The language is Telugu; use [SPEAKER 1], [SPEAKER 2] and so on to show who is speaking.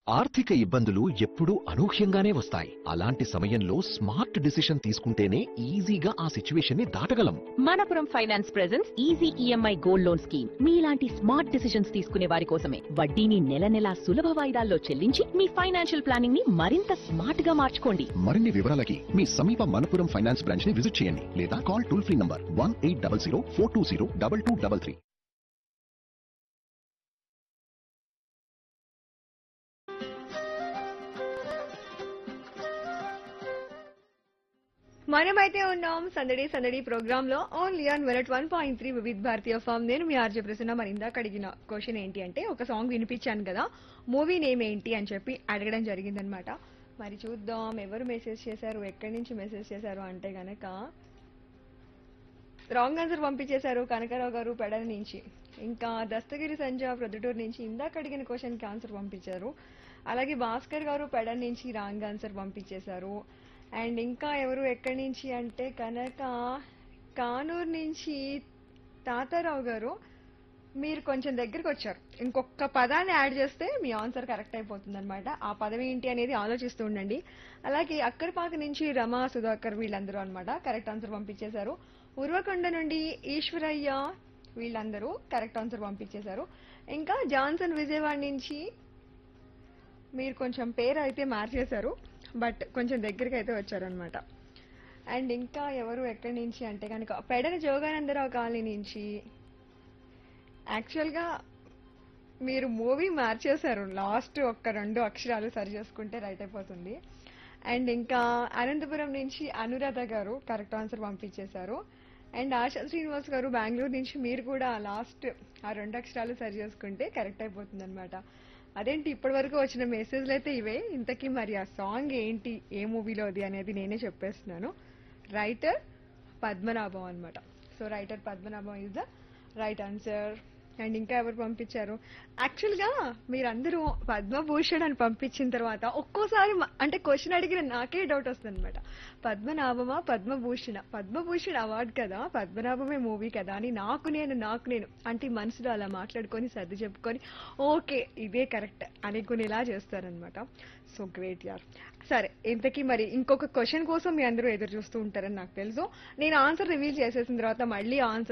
[SPEAKER 1] ఆర్థిక ఇబ్బందులు ఎప్పుడూ అనూహ్యంగానే వస్తాయి. అలాంటి సమయంలో స్మార్ట్ డిసిషన్ తీసుకుంటేనే ఈజీగా ఆ సిచ్యువేషన్ ని దాటగలం.
[SPEAKER 2] Manappuram finance presents easy EMI gold loan scheme. మీలాంటి స్మార్ట్ డిసిషన్స్ తీసుకునే వారి కోసమే. వడ్డీని నెల నెలా సులభ వాయిదాల్లో చెల్లించి మీ ఫైనాన్షియల్ ప్లానింగ్ ని మరింత స్మార్ట్ గా మార్చుకోండి.
[SPEAKER 1] మరిన్ని వివరాలకి మీ సమీప మనపురం ఫైనాన్స్ బ్రాంచ్ ని విజిట్ చేయండి లేదా కాల్ టోల్ ఫ్రీ నంబర్ 1800 420 2233.
[SPEAKER 3] మనమైతే ఉన్నాం సందడి సందడి ప్రోగ్రామ్ లో ఓన్లీ ఆన్ 101.3 వివిధ భారతీయ ఫామ్. నేను మీ ఆర్జే ప్రసన్న. మరి ఇందాక అడిగిన క్వశ్చన్ ఏంటి అంటే, ఒక సాంగ్ వినిపించాను కదా, మూవీ నేమ్ ఏంటి అని చెప్పి అడగడం జరిగిందనమాట. మరి చూద్దాం ఎవరు మెసేజ్ చేశారు, ఎక్కడి నుంచి మెసేజ్ చేశారు అంటే గనక రాంగ్ ఆన్సర్ పంపించేశారు కనకారావు గారు పెడల నుంచి. ఇంకా దస్తగిరి సంజ ప్రొద్దుటూరు నుంచి ఇందాక అడిగిన క్వశ్చన్ కి ఆన్సర్ పంపించారు. అలాగే భాస్కర్ గారు పెడల నుంచి రాంగ్ ఆన్సర్ పంపించేశారు. అండ్ ఇంకా ఎవరు ఎక్కడి నుంచి అంటే కనుక కానూరు నుంచి తాతారావు గారు, మీరు కొంచెం దగ్గరికి వచ్చారు. ఇంకొక పదాన్ని యాడ్ చేస్తే మీ ఆన్సర్ కరెక్ట్ అయిపోతుంది అనమాట. ఆ పదం ఏంటి అనేది ఆలోచిస్తూ ఉండండి. అలాగే అక్కరపాక నుంచి రమా సుధాకర్ వీళ్ళందరూ అనమాట కరెక్ట్ ఆన్సర్ పంపించేశారు. ఉర్వకొండ నుండి ఈశ్వరయ్య వీళ్ళందరూ కరెక్ట్ ఆన్సర్ పంపించేశారు. ఇంకా జాన్సన్ విజయవాడ నుంచి మీరు కొంచెం పేరు అయితే మార్చేశారు, బట్ కొంచెం దగ్గరికి అయితే వచ్చారనమాట. అండ్ ఇంకా ఎవరు ఎక్కడి నుంచి అంటే కనుక పెడన జోగానందరావు కాలనీ నుంచి. యాక్చువల్గా మీరు మూవీ మార్చేశారు, లాస్ట్ ఒక్క 2 అక్షరాలు సరి చేసుకుంటే రైట్ అయిపోతుంది. అండ్ ఇంకా అనంతపురం నుంచి అనురాధ గారు కరెక్ట్ ఆన్సర్ పంపించేశారు. అండ్ ఆశా శ్రీనివాస్ గారు బెంగళూరు నుంచి, మీరు కూడా లాస్ట్ ఆ 2 అక్షరాలు సరి చేసుకుంటే కరెక్ట్ అయిపోతుంది అనమాట. అదేంటి ఇప్పటి వరకు వచ్చిన మెసేజ్లు అయితే ఇవే. ఇంతకీ మరి ఆ సాంగ్ ఏంటి, ఏ మూవీలోది అనేది నేనే చెప్పేస్తున్నాను. రైటర్ పద్మనాభం అనమాట. So writer Padmanabham is the right answer. And ఇంకా ఎవరు పంపించారు, యాక్చువల్గా మీరందరూ పద్మభూషణ్ అని పంపించిన తర్వాత ఒక్కోసారి అంటే క్వశ్చన్ అడిగిన నాకే డౌట్ వస్తుంది అనమాట. పద్మనాభమా పద్మభూషణ, పద్మభూషణ్ అవార్డు కదా, పద్మనాభమే మూవీ కదా అని నాకు నేను అంటే మనసులో అలా మాట్లాడుకొని సర్ది చెప్పుకొని ఓకే ఇదే కరెక్ట్ అనుకునేలా చేస్తారనమాట. సో గ్రేట్ యార్. సరే ఇంతకీ మరి ఇంకొక క్వశ్చన్ కోసం మీ అందరూ ఎదురు చూస్తూ ఉంటారని నాకు తెలుసు. నేను ఆన్సర్ రివీల్ చేసేసిన తర్వాత మళ్ళీ ఆన్సర్